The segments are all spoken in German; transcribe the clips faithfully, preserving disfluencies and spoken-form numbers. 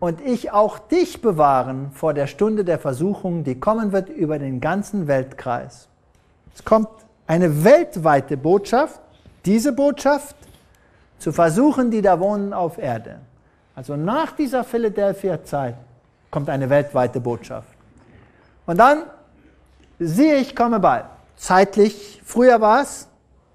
und ich auch dich bewahren vor der Stunde der Versuchung, die kommen wird über den ganzen Weltkreis. Es kommt eine weltweite Botschaft, diese Botschaft, zu versuchen, die da wohnen auf Erde. Also nach dieser Philadelphia-Zeit kommt eine weltweite Botschaft. Und dann siehe ich, komme bald. Zeitlich, früher war es,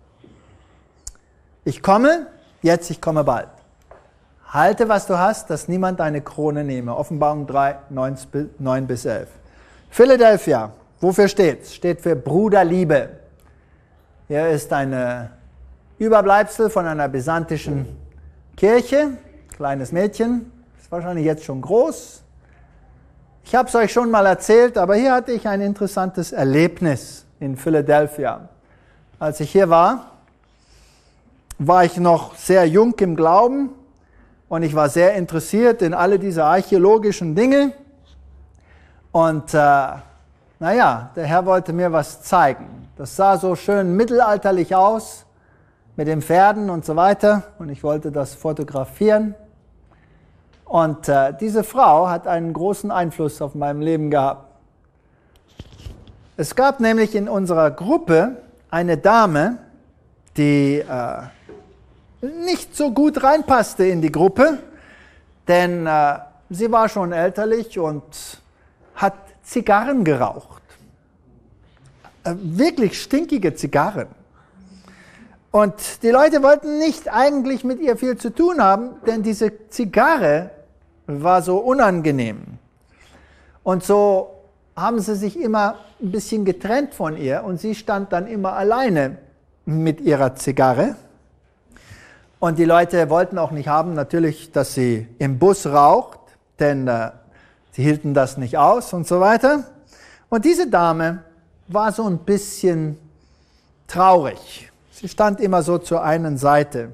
ich komme, jetzt ich komme bald. Halte, was du hast, dass niemand deine Krone nehme. Offenbarung drei, neun bis elf. Philadelphia, wofür steht es? Steht für Bruderliebe. Hier ist eine Überbleibsel von einer byzantischen Kirche. Kleines Mädchen, ist wahrscheinlich jetzt schon groß. Ich habe es euch schon mal erzählt, aber hier hatte ich ein interessantes Erlebnis in Philadelphia. Als ich hier war, war ich noch sehr jung im Glauben und ich war sehr interessiert in alle diese archäologischen Dinge. Und äh, naja, der Herr wollte mir was zeigen. Das sah so schön mittelalterlich aus, mit den Pferden und so weiter. Und ich wollte das fotografieren. Und äh, diese Frau hat einen großen Einfluss auf mein Leben gehabt. Es gab nämlich in unserer Gruppe eine Dame, die äh, nicht so gut reinpasste in die Gruppe, denn äh, sie war schon elterlich und hat Zigarren geraucht. Äh, wirklich stinkige Zigarren. Und die Leute wollten nicht eigentlich mit ihr viel zu tun haben, denn diese Zigarre war so unangenehm. Und so haben sie sich immer ein bisschen getrennt von ihr und sie stand dann immer alleine mit ihrer Zigarre. Und die Leute wollten auch nicht haben, natürlich, dass sie im Bus raucht, denn äh, sie hielten das nicht aus und so weiter. Und diese Dame war so ein bisschen traurig. Sie stand immer so zur einen Seite.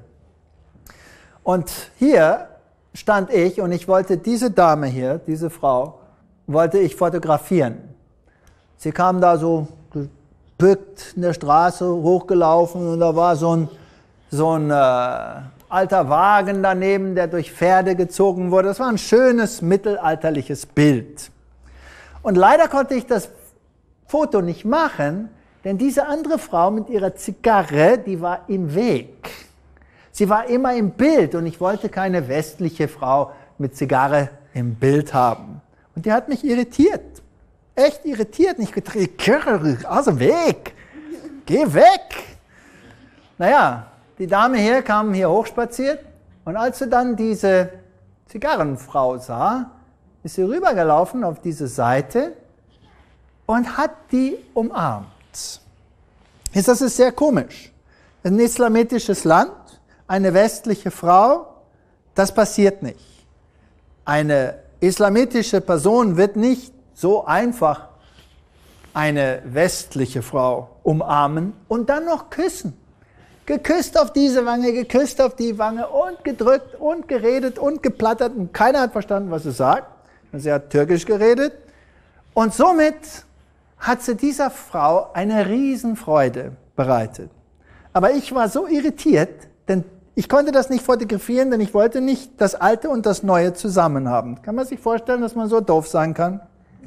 Und hier stand ich und ich wollte diese Dame hier, diese Frau, wollte ich fotografieren. Sie kam da so gebückt in der Straße hochgelaufen und da war so ein, so ein äh, alter Wagen daneben, der durch Pferde gezogen wurde. Das war ein schönes mittelalterliches Bild. Und leider konnte ich das Foto nicht machen, denn diese andere Frau mit ihrer Zigarre, die war im Weg. Sie war immer im Bild und ich wollte keine westliche Frau mit Zigarre im Bild haben. Und die hat mich irritiert. Echt irritiert. Nicht getreten. Aus dem Weg. Geh weg. Naja, die Dame hier kam hier hochspaziert und als sie dann diese Zigarrenfrau sah, ist sie rübergelaufen auf diese Seite und hat die umarmt. Das ist sehr komisch. Ein islamitisches Land, eine westliche Frau, das passiert nicht. Eine islamitische Person wird nicht so einfach eine westliche Frau umarmen und dann noch küssen. Geküsst auf diese Wange, geküsst auf die Wange und gedrückt und geredet und geplattert und keiner hat verstanden, was sie sagt. Sie hat Türkisch geredet und somit hat sie dieser Frau eine Riesenfreude bereitet. Aber ich war so irritiert, denn ich konnte das nicht fotografieren, denn ich wollte nicht das Alte und das Neue zusammen haben. Kann man sich vorstellen, dass man so doof sein kann?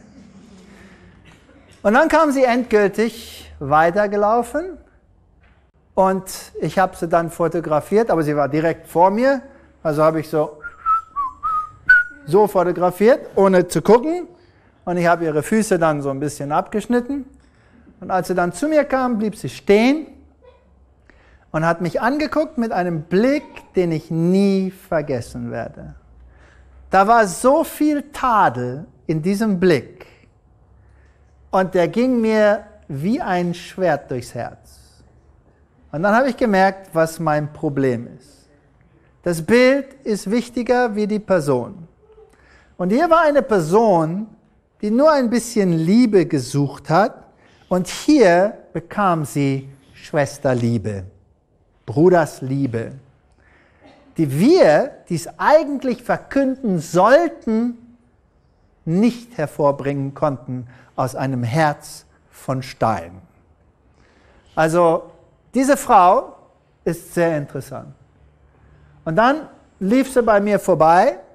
Und dann kam sie endgültig weitergelaufen und ich habe sie dann fotografiert, aber sie war direkt vor mir, also habe ich so, so fotografiert, ohne zu gucken. Und ich habe ihre Füße dann so ein bisschen abgeschnitten. Und als sie dann zu mir kam, blieb sie stehen und hat mich angeguckt mit einem Blick, den ich nie vergessen werde. Da war so viel Tadel in diesem Blick. Und der ging mir wie ein Schwert durchs Herz. Und dann habe ich gemerkt, was mein Problem ist. Das Bild ist wichtiger wie die Person. Und hier war eine Person, die nur ein bisschen Liebe gesucht hat. Und hier bekam sie Schwesterliebe, Brudersliebe, die wir, die es eigentlich verkünden sollten, nicht hervorbringen konnten aus einem Herz von Stein. Also diese Frau ist sehr interessant. Und dann lief sie bei mir vorbei